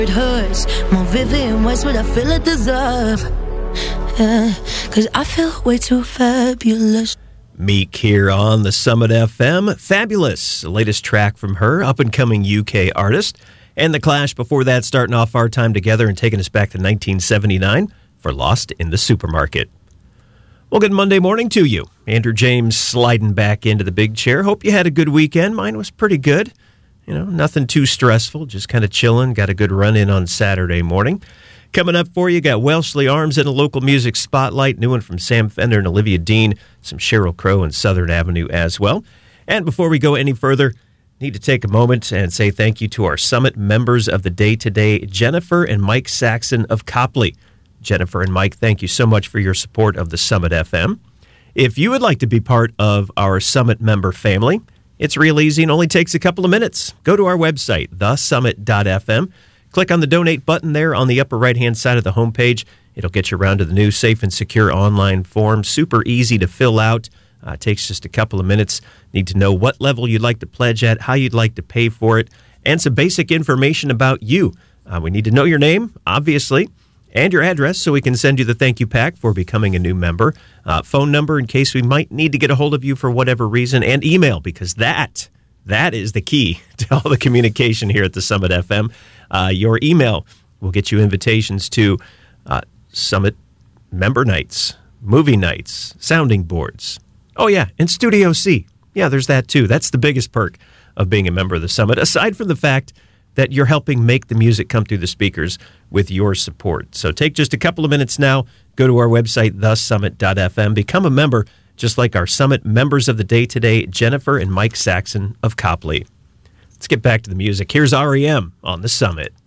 It hurts more vivid in ways what I feel it deserve. Yeah, cause I feel way too fabulous. Meek here on the Summit FM. Fabulous, the latest track from her, up-and-coming UK artist. And The Clash before that, starting off our time together and taking us back to 1979 for Lost in the Supermarket. Well, good Monday morning to you. Andrew James sliding back into the big chair. Hope you had a good weekend. Mine was pretty good. You know, nothing too stressful, just kind of chilling. Got a good run-in on Saturday morning. Coming up for you, got Welshly Arms in a local music spotlight. New one from Sam Fender and Olivia Dean. Some Sheryl Crow and Southern Avenue as well. And before we go any further, need to take a moment and say thank you to our Summit members of the day today, Jennifer and Mike Saxon of Copley. Jennifer and Mike, thank you so much for your support of the Summit FM. If you would like to be part of our Summit member family, it's real easy and only takes a couple of minutes. Go to our website, thesummit.fm. Click on the donate button there on the upper right-hand side of the homepage. It'll get you around to the new safe and secure online form. Super easy to fill out. Takes just a couple of minutes. Need to know what level you'd like to pledge at, how you'd like to pay for it, and some basic information about you. We need to know your name, obviously, and your address so we can send you the thank you pack for becoming a new member. Phone number in case we might need to get a hold of you for whatever reason, and email, because that is the key to all the communication here at the Summit FM. Your email will get you invitations to Summit member nights, movie nights, sounding boards. Oh, yeah, and Studio C. Yeah, there's that, too. That's the biggest perk of being a member of the Summit, aside from the fact that you're helping make the music come through the speakers with your support. So take just a couple of minutes now, go to our website, thesummit.fm, become a member, just like our Summit members of the day today, Jennifer and Mike Saxon of Copley. Let's get back to the music. Here's REM on the Summit.